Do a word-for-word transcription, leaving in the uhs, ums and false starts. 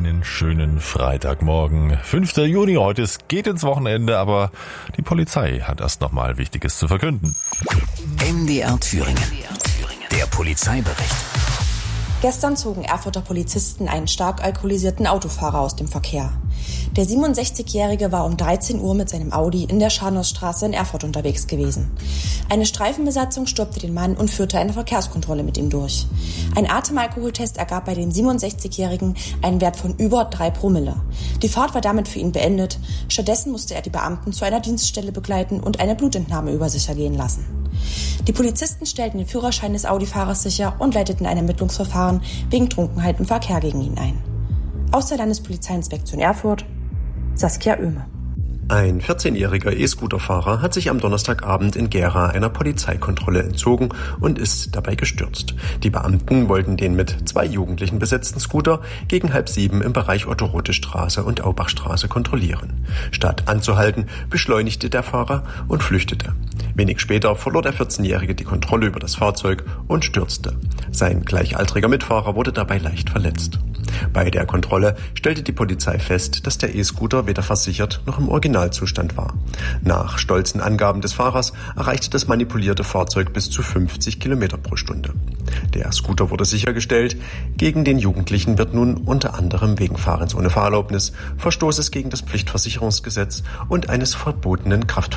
Einen schönen Freitagmorgen, fünfter Juni. Heute, es geht ins Wochenende, aber die Polizei hat erst noch mal Wichtiges zu verkünden. M D R Thüringen. Der Polizeibericht. Gestern zogen Erfurter Polizisten einen stark alkoholisierten Autofahrer aus dem Verkehr. Der siebenundsechzigjährige war um dreizehn Uhr mit seinem Audi in der Scharnhorststraße in Erfurt unterwegs gewesen. Eine Streifenbesatzung stoppte den Mann und führte eine Verkehrskontrolle mit ihm durch. Ein Atemalkoholtest ergab bei dem siebenundsechzigjährigen einen Wert von über drei Promille. Die Fahrt war damit für ihn beendet. Stattdessen musste er die Beamten zu einer Dienststelle begleiten und eine Blutentnahme über sich ergehen lassen. Die Polizisten stellten den Führerschein des Audi-Fahrers sicher und leiteten ein Ermittlungsverfahren wegen Trunkenheit im Verkehr gegen ihn ein. Aus der Landespolizeiinspektion Erfurt, Saskia Oehme. Ein vierzehnjähriger E-Scooter-Fahrer hat sich am Donnerstagabend in Gera einer Polizeikontrolle entzogen und ist dabei gestürzt. Die Beamten wollten den mit zwei Jugendlichen besetzten Scooter gegen halb sieben im Bereich Otto-Rothe-Straße und Aubachstraße kontrollieren. Statt anzuhalten, beschleunigte der Fahrer und flüchtete. Wenig später verlor der vierzehnjährige die Kontrolle über das Fahrzeug und stürzte. Sein gleichaltriger Mitfahrer wurde dabei leicht verletzt. Bei der Kontrolle stellte die Polizei fest, dass der E-Scooter weder versichert noch im Originalzustand war. Nach stolzen Angaben des Fahrers erreichte das manipulierte Fahrzeug bis zu fünfzig Kilometer pro Stunde. Der Scooter wurde sichergestellt. Gegen den Jugendlichen wird nun unter anderem wegen Fahrens ohne Fahrerlaubnis, Verstoßes gegen das Pflichtversicherungsgesetz und eines verbotenen Kraftfahrzeugs